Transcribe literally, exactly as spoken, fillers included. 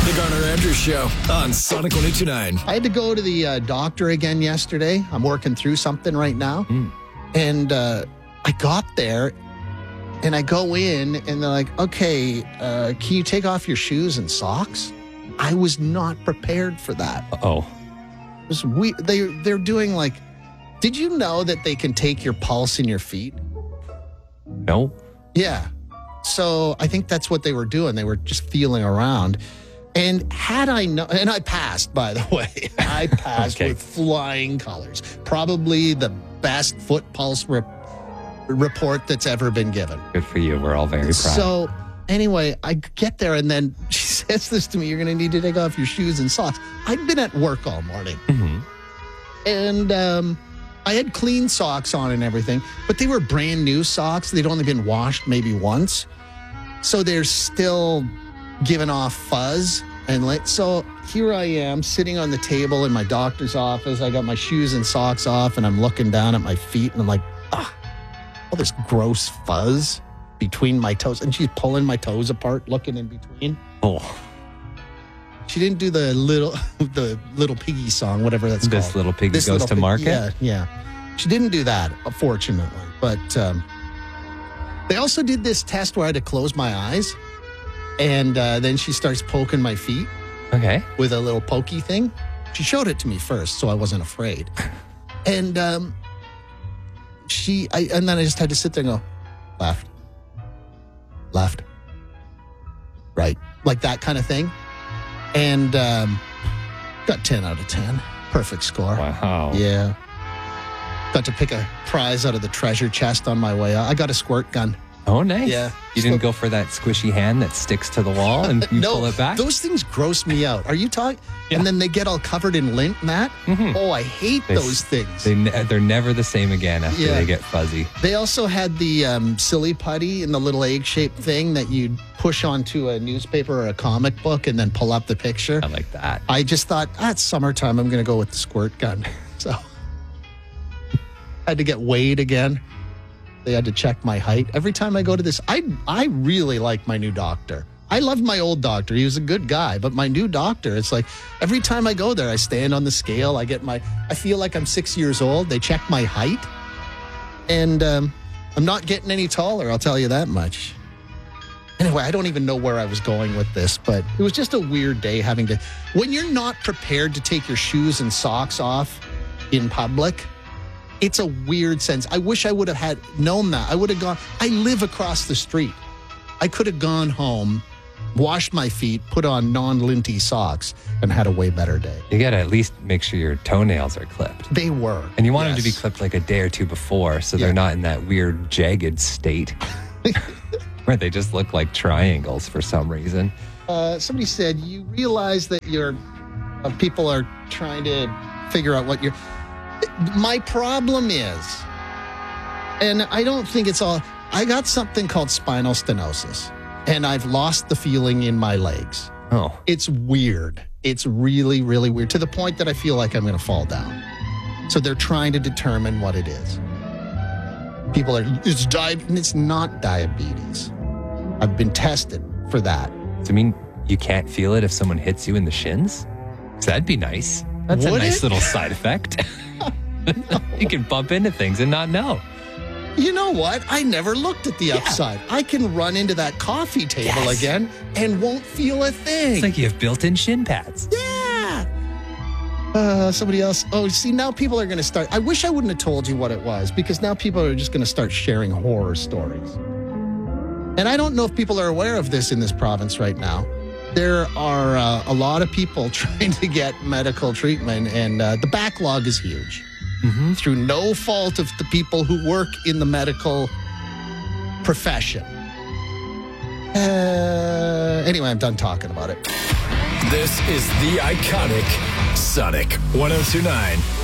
The Garner Andrews Show on Sonic one oh two point nine. I had to go to the uh, doctor again yesterday. I'm working through something right now. Mm. And uh, I got there and I go in and they're like, okay, uh, can you take off your shoes and socks? I was not prepared for that. Oh. It was we they they're doing like, did you know that they can take your pulse in your feet? No. Yeah. So I think that's what they were doing. They were just feeling around. And had I known, and I passed, by the way, I passed Okay. with flying colors. Probably the best foot pulse rep- report that's ever been given. Good for you. We're all very proud. So anyway, I get there and then she says this to me, you're going to need to take off your shoes and socks. I'd been at work all morning. Mhm. And um, I had clean socks on and everything, but they were brand new socks. They'd only been washed maybe once. So they're still giving off fuzz. And like, so here I am sitting on the table in my doctor's office. I got my shoes and socks off and I'm looking down at my feet and I'm like, ah, all this gross fuzz between my toes. And she's pulling my toes apart, looking in between. Oh, She didn't do the little, the little piggy song, whatever that's this called. little piggy This goes little to pig- market. Yeah, yeah. She didn't do that, fortunately. But um, they also did this test where I had to close my eyes. And uh, then she starts poking my feet Okay. with a little pokey thing. She showed it to me first, so I wasn't afraid. And um, she, I, and then I just had to sit there and go, left, left, right, like that kind of thing. And um, got ten out of ten. Perfect score. Wow. Yeah. Got to pick a prize out of the treasure chest on my way out. I got a squirt gun. Oh, nice. Yeah. You didn't go for that squishy hand that sticks to the wall and you no, pull it back? those things gross me out. Are you talking? Yeah. And then they get all covered in lint and that. Mhm. Oh, I hate They s- those things. They, ne- they're never the same again after Yeah. they get fuzzy. They also had the um, silly putty in the little egg-shaped thing that you'd push onto a newspaper or a comic book and then pull up the picture. I like that. I just thought, ah, it's summertime. I'm going to go with the squirt gun. So I had to get weighed again. They had to check my height. Every time I go to this, I I really like my new doctor. I loved my old doctor. He was a good guy. But my new doctor, it's like every time I go there, I stand on the scale. I get my, I feel like I'm six years old. They check my height. And um, I'm not getting any taller, I'll tell you that much. Anyway, I don't even know where I was going with this, but it was just a weird day having to, when you're not prepared to take your shoes and socks off in public, it's a weird sense. I wish I would have had known that. I would have gone, I live across the street. I could have gone home, washed my feet, put on non-linty socks, and had a way better day. You got to at least make sure your toenails are clipped. They were. And you want them to be yes. clipped like a day or two before so Yeah. they're not in that weird jagged state where they just look like triangles for some reason. Uh, somebody said, you realize that you're, uh, people are trying to figure out what you're... My problem is, and I don't think it's all, I got something called spinal stenosis, and I've lost the feeling in my legs. Oh, It's weird. It's really, really weird to the point that I feel like I'm going to fall down. So they're trying to determine what it is. People are, it's diabetes. It's not diabetes. I've been tested for that. does it mean you can't feel it if someone hits you in the shins? 'Cause that'd be nice. That's Would a nice it? little side effect. You can bump into things and not know. You know what? I never looked at the upside. I can run into that coffee table Yes. again and won't feel a thing. It's like you have built-in shin pads. yeah. Uh, somebody else. Oh, see, now people are going to start. I wish I wouldn't have told you what it was because now people are just going to start sharing horror stories. And I don't know if people are aware of this in this province right now. There are uh, a lot of people trying to get medical treatment, and uh, the backlog is huge. Mm-hmm. Through no fault of the people who work in the medical profession. Uh, anyway, I'm done talking about it. This is the iconic Sonic one oh two point nine.